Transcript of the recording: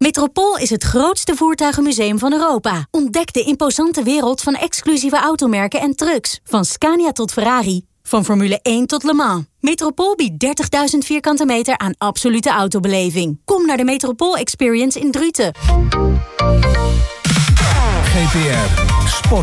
Metropool is het grootste voertuigenmuseum van Europa. Ontdek de imposante wereld van exclusieve automerken en trucks. Van Scania tot Ferrari. Van Formule 1 tot Le Mans. Metropool biedt 30.000 vierkante meter aan absolute autobeleving. Kom naar de Metropool Experience in Druten. GPR Sport.